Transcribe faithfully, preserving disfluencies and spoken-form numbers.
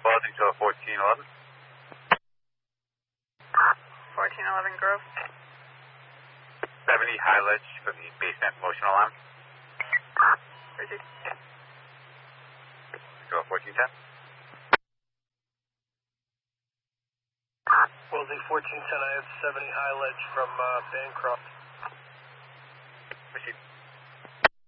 Welding to fourteen eleven. fourteen eleven Grove. seventy high ledge for the basement motion alarm. Richard. Go fourteen ten. Welding fourteen ten, I have seventy high ledge from uh, Bancroft. Proceed.